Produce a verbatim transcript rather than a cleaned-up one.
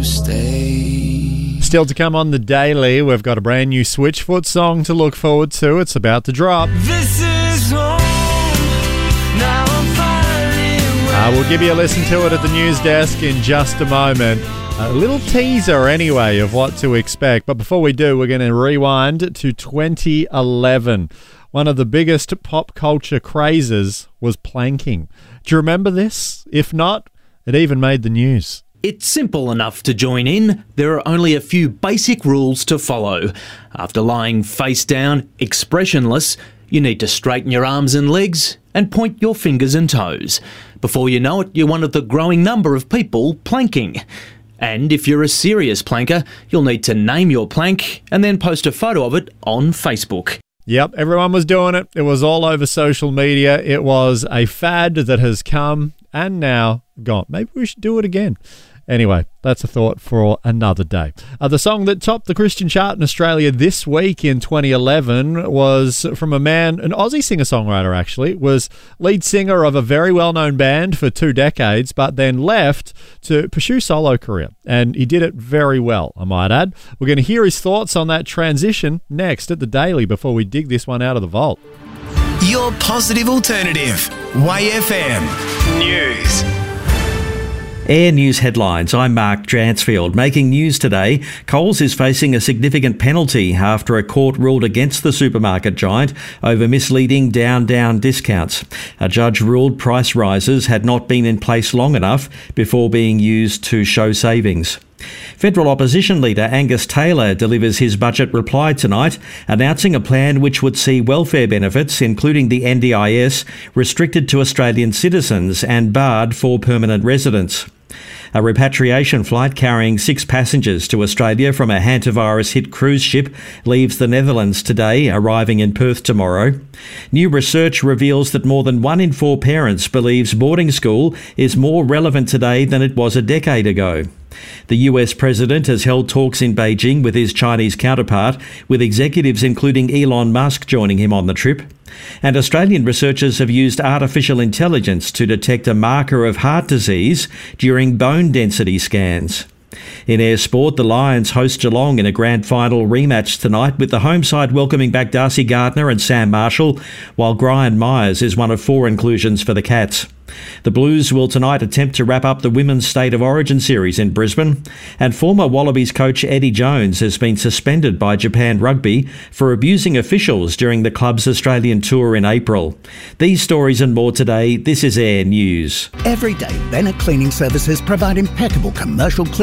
stay. Still to come on the Daily, we've got a brand new Switchfoot song to look forward to. It's about to drop. This is home. Now I'm finally Uh, we'll give you a listen to it at the news desk in just a moment. A little teaser, anyway, of what to expect. But before we do, we're going to rewind to twenty eleven. One of the biggest pop culture crazes was planking. Do you remember this? If not, it even made the news. It's simple enough to join in. There are only a few basic rules to follow. After lying face down, expressionless, you need to straighten your arms and legs and point your fingers and toes. Before you know it, you're one of the growing number of people planking. And if you're a serious planker, you'll need to name your plank and then post a photo of it on Facebook. Yep, everyone was doing it. It was all over social media. It was a fad that has come and now gone. Maybe we should do it again. Anyway, that's a thought for another day. Uh, the song that topped the Christian chart in Australia this week in twenty eleven was from a man, an Aussie singer-songwriter actually, was lead singer of a very well-known band for two decades, but then left to pursue solo career. And he did it very well, I might add. We're going to hear his thoughts on that transition next at the Daily before we dig this one out of the vault. Your positive alternative. Y F M News. Air News headlines. I'm Mark Dransfield. Making news today, Coles is facing a significant penalty after a court ruled against the supermarket giant over misleading down-down discounts. A judge ruled price rises had not been in place long enough before being used to show savings. Federal opposition leader Angus Taylor delivers his budget reply tonight, announcing a plan which would see welfare benefits, including the N D I S, restricted to Australian citizens and barred for permanent residents. A repatriation flight carrying six passengers to Australia from a hantavirus-hit cruise ship leaves the Netherlands today, arriving in Perth tomorrow. New research reveals that more than one in four parents believes boarding school is more relevant today than it was a decade ago. The U S president has held talks in Beijing with his Chinese counterpart, with executives including Elon Musk joining him on the trip. And Australian researchers have used artificial intelligence to detect a marker of heart disease during bone density scans. In air sport, the Lions host Geelong in a grand final rematch tonight, with the home side welcoming back Darcy Gardner and Sam Marshall, while Brian Myers is one of four inclusions for the Cats. The Blues will tonight attempt to wrap up the Women's State of Origin series in Brisbane, and former Wallabies coach Eddie Jones has been suspended by Japan Rugby for abusing officials during the club's Australian tour in April. These stories and more today. This is Air News. Every day, Bennett Cleaning Services provide impeccable commercial cleaning